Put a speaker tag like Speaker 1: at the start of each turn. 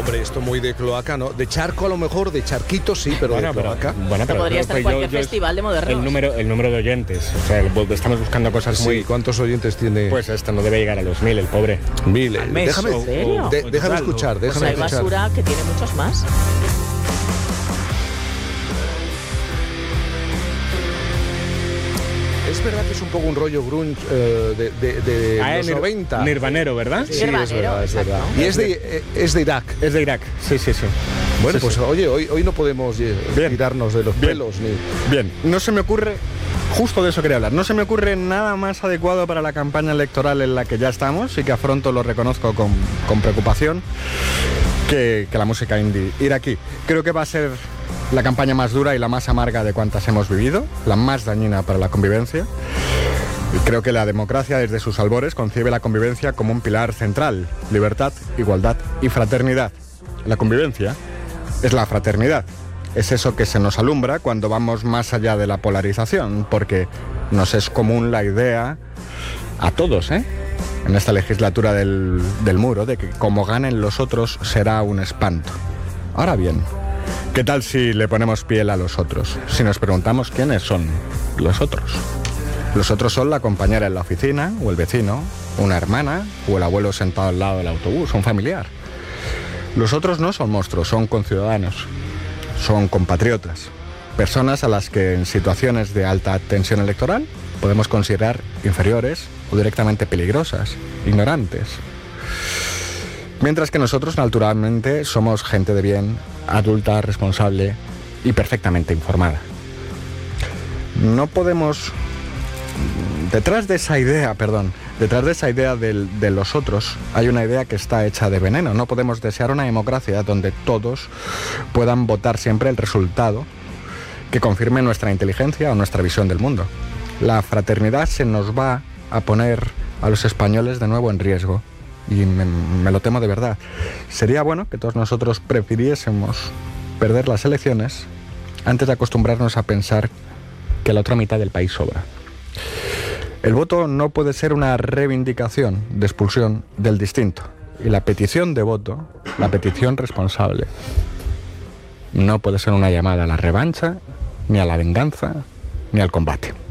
Speaker 1: Hombre, esto muy de cloaca, ¿no? De charco a lo mejor, de charquito sí, pero de cloaca.
Speaker 2: Pero podría estar en cualquier festival de modernos. El número de oyentes. O sea, estamos buscando cosas muy...
Speaker 1: ¿Cuántos oyentes tiene?
Speaker 2: Pues esto no debe llegar a los 1000, el pobre.
Speaker 1: 1000.
Speaker 2: Al mes.
Speaker 1: Déjame,
Speaker 2: ¿En serio?
Speaker 1: Déjame escuchar.
Speaker 2: Pues
Speaker 1: Déjame
Speaker 2: hay
Speaker 1: escuchar.
Speaker 2: basura
Speaker 3: que tiene muchos más.
Speaker 1: Es verdad que es un poco un rollo grunge de los 90.
Speaker 2: Nirvanero, ¿verdad?
Speaker 1: Sí,
Speaker 3: Nirvanero,
Speaker 1: es verdad. Y es de Irak.
Speaker 2: Es de Irak, sí.
Speaker 1: Bueno,
Speaker 2: Sí,
Speaker 1: pues
Speaker 2: sí.
Speaker 1: oye, hoy no podemos tirarnos de los pelos.
Speaker 2: Bien, no se me ocurre, justo de eso quería hablar, no se me ocurre nada más adecuado para la campaña electoral en la que ya estamos y que afronto, lo reconozco con preocupación, que la música indie iraquí. Creo que va a ser la campaña más dura y la más amarga de cuantas hemos vivido, la más dañina para la convivencia. Y creo que la democracia desde sus albores concibe la convivencia como un pilar central: libertad, igualdad y fraternidad. La convivencia es la fraternidad. Es eso que se nos alumbra cuando vamos más allá de la polarización, porque nos es común la idea, a todos, en esta legislatura del muro, de que como ganen los otros será un espanto. Ahora bien, ¿qué tal si le ponemos piel a los otros? Si nos preguntamos quiénes son los otros. Los otros son la compañera en la oficina, o el vecino, una hermana, o el abuelo sentado al lado del autobús, un familiar. Los otros no son monstruos, son conciudadanos, son compatriotas, personas a las que en situaciones de alta tensión electoral podemos considerar inferiores o directamente peligrosas, ignorantes. Mientras que nosotros, naturalmente, somos gente de bien, adulta, responsable y perfectamente informada. No podemos... Detrás de esa idea de los otros, hay una idea que está hecha de veneno. No podemos desear una democracia donde todos puedan votar siempre el resultado que confirme nuestra inteligencia o nuestra visión del mundo. La fraternidad se nos va a poner a los españoles de nuevo en riesgo. Y me lo temo de verdad. Sería bueno que todos nosotros prefiriésemos perder las elecciones antes de acostumbrarnos a pensar que la otra mitad del país sobra. El voto no puede ser una reivindicación de expulsión del distinto. Y la petición de voto, la petición responsable, no puede ser una llamada a la revancha, ni a la venganza, ni al combate.